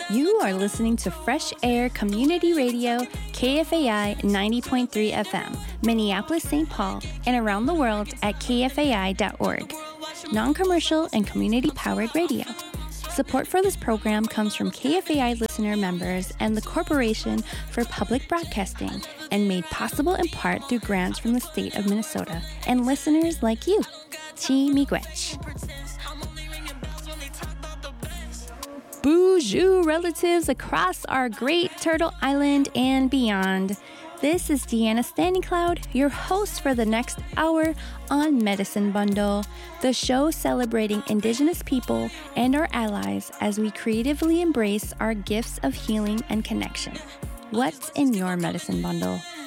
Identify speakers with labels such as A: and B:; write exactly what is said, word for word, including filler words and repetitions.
A: You are listening to Fresh Air Community Radio, K F A I ninety point three F M, Minneapolis, Saint Paul, and around the world at K F A I dot org. Non-commercial and community-powered radio. Support for this program comes from K F A I listener members and the Corporation for Public Broadcasting, and made possible in part through grants from the state of Minnesota and listeners like you. Chi miigwech. Bonjour, relatives across our great Turtle Island and beyond. This is Deanna Standing Cloud, your host for the next hour on Medicine Bundle, the show celebrating Indigenous people and our allies as we creatively embrace our gifts of healing and connection. What's in your Medicine Bundle?